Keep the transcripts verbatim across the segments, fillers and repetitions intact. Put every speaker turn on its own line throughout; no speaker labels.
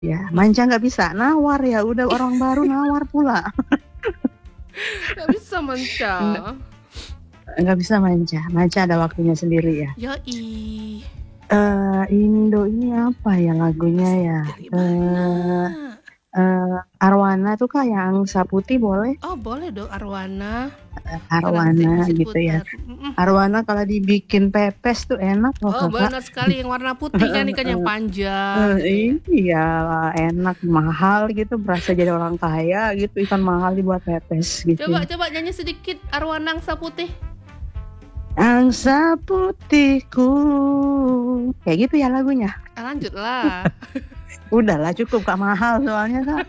Ya, manja nggak bisa, nawar ya udah orang baru nawar pula.
Nggak bisa manja.
Nggak, nggak bisa manja, manja ada waktunya sendiri ya.
Yoi.
Uh, Indo ini apa ya lagunya ya? Uh, uh, Arwana tuh kak yang Saputi boleh?
Oh boleh dong Arwana.
Arwana gitu ya. Arwana kalau dibikin pepes tuh enak loh
oh,
kakak.
Oh benar sekali yang warna putih kan ikan yang panjang.
Uh, gitu ya. Iya enak mahal gitu, berasa jadi orang kaya gitu, ikan mahal dibuat pepes gitu.
Coba coba nyanyi sedikit Arwana angsa putih.
Angsa putihku, kayak gitu ya lagunya.
Ah, lanjutlah.
Udahlah cukup kak, mahal soalnya kak.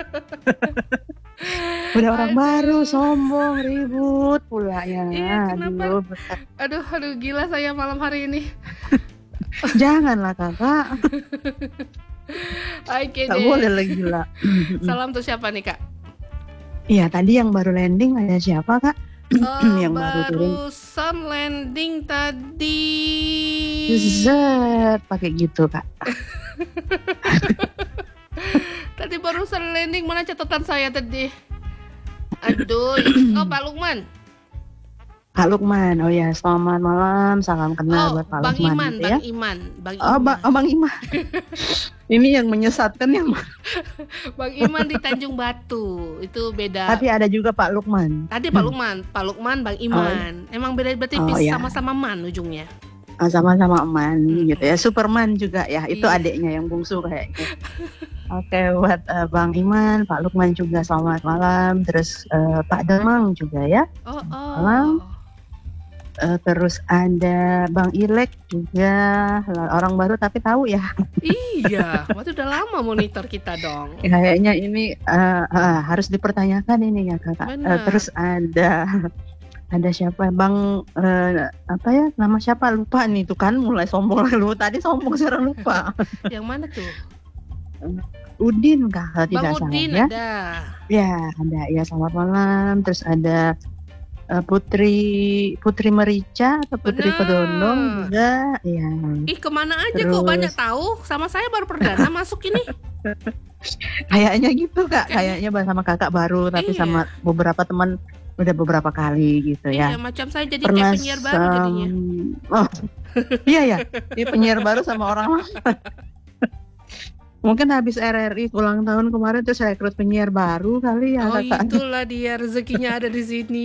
Udah orang aduh. Baru sombong ribut pula ya.
Iya, kenapa? Aduh, aduh, aduh gila saya malam hari ini.
Janganlah kakak.
Oke
deh. Boleh lagi gila.
Salam tuh siapa nih kak?
Iya tadi yang baru landing ada siapa kak?
Uh, yang barusan landing tadi.
Zet pakai gitu kak.
Tadi barusan landing, mana catatan saya tadi? Aduh, oh Pak Lukman.
Pak Lukman, oh ya selamat malam, salam kenal
oh,
buat Pak
Bang
Lukman.
Iman,
gitu
Bang
ya?
Iman, Bang
oh,
Iman.
Ba- oh Bang Iman. Ini yang menyesatkan yang
Bang Iman di Tanjung Batu, itu beda.
Tapi ada juga Pak Lukman.
Tadi Pak Lukman, Pak Lukman, Bang Iman. Oh. Emang beda berarti oh, ya. Sama-sama man ujungnya.
Oh, sama-sama man hmm. gitu ya, Superman juga ya, itu iya. Adiknya yang bungsu kayaknya. Oke, okay, buat uh, Bang Iman, Pak Lukman juga selamat malam. Terus uh, Pak Demang juga ya.
Oh, oh.
Malam. Uh, terus ada Bang Ilek juga, orang baru tapi tahu ya.
Iya, waktu udah lama monitor kita dong.
Kayaknya ini uh, uh, harus dipertanyakan ini ya kakak. Uh, terus ada ada siapa Bang uh, apa ya nama siapa lupa nih tuh kan mulai sombong lu tadi sombong sekarang lupa.
Yang mana tuh?
Udin kak kalau tidak
salah Udin
ya.
Ada.
Ya ada ya selamat malam. Terus ada uh, Putri Putri Merica atau Putri Pedondong juga. Ya.
Ih kemana aja Terus... kok banyak tahu sama saya baru perdana masuk ini.
Kayaknya gitu kak. Kayaknya sama kakak baru tapi iya. Sama beberapa teman udah beberapa kali gitu ya.
Iya macam saya jadi Pernah kayak penyiar baru um... jadinya.
Oh iya ya. Ini penyiar baru sama orang lama. Mungkin habis R R I ulang tahun kemarin terus rekrut penyiar baru kali ya.
Oh
kakak.
Itulah dia rezekinya ada di sini.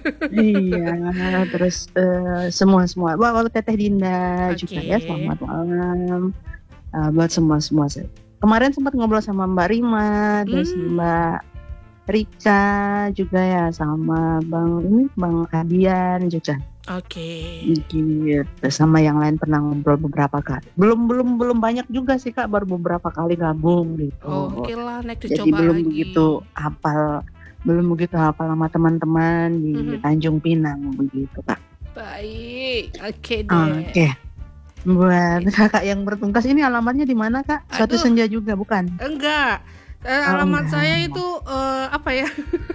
Iya, terus uh, semua-semua. Buat Teteh Dinda okay. juga ya, selamat malam. Uh, buat semua-semua. Kemarin sempat ngobrol sama Mbak Rima, terus hmm. Mbak Rika juga ya, sama Bang ini Bang Adian juga.
Oke.
Okay. Gitu. Sama yang lain pernah ngobrol beberapa kali. Belum belum belum banyak juga sih kak, baru beberapa kali gabung gitu.
Oh, oke okay lah, next
Jadi
dicoba
belum
lagi.
begitu hafal, belum begitu hafal sama teman-teman di mm-hmm. Tanjung Pinang begitu kak.
Baik, oke okay deh.
Oke. Okay. Buat kakak yang bertungkas ini alamatnya di mana kak? Suatu
Aduh.
Senja juga bukan?
Enggak. Eh, alamat oh, saya itu uh, apa ya?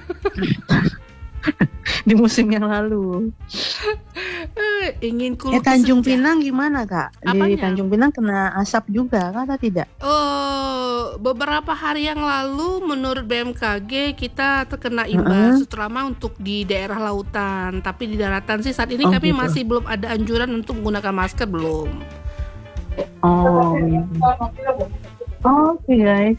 Di musim yang lalu.
Ingin kuluk
eh, Tanjung
senja.
Pinang gimana kak?
Apanya?
Di Tanjung Pinang kena asap juga kak atau tidak?
Oh, beberapa hari yang lalu menurut B M K G kita terkena imbas uh-huh. terutama untuk di daerah lautan. Tapi di daratan sih saat ini oh, kami gitu. Masih belum ada anjuran untuk menggunakan masker belum.
Oh, oke okay, guys.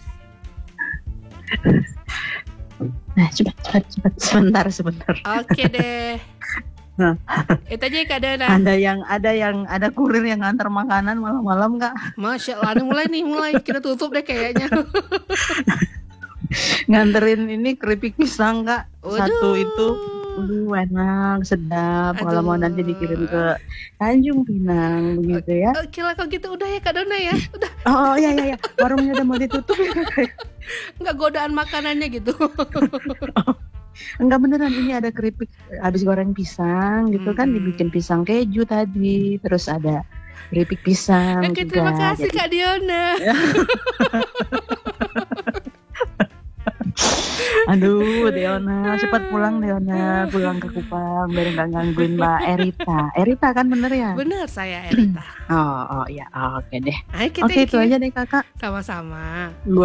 Nah, cepat, cepat, cepat, sebentar, sebentar.
Oke deh.
Nah,
itu aja kak Dana.
Ada yang, ada yang, ada kurir yang ngantar makanan malam-malam kak.
Masya Allah, mulai nih, mulai kita tutup deh kayaknya.
Nganterin ini keripik pisang kak.
Waduh.
Satu itu, aduh enak, sedap. Kalau mau nanti dikirim ke Tanjung Pinang begitu ya.
Oke lah kalau gitu udah ya kak Dona ya. Udah.
Oh iya iya iya. Warungnya udah mau ditutup.
Enggak godaan makanannya gitu.
Oh, enggak beneran ini ada keripik habis goreng pisang gitu hmm. kan dibikin pisang keju tadi. Terus ada keripik pisang
Oke,
juga.
Terima kasih jadi... Kak Diona.
Aduh, Deona, cepat pulang Deona, pulang ke Kupang biar nggak gangguin Mbak Erita. Erita kan bener ya?
Bener saya Erita.
Oh, oh ya, oh, oke deh.
Oke,
Oke, itu
thank you.
aja deh kakak.
Sama-sama.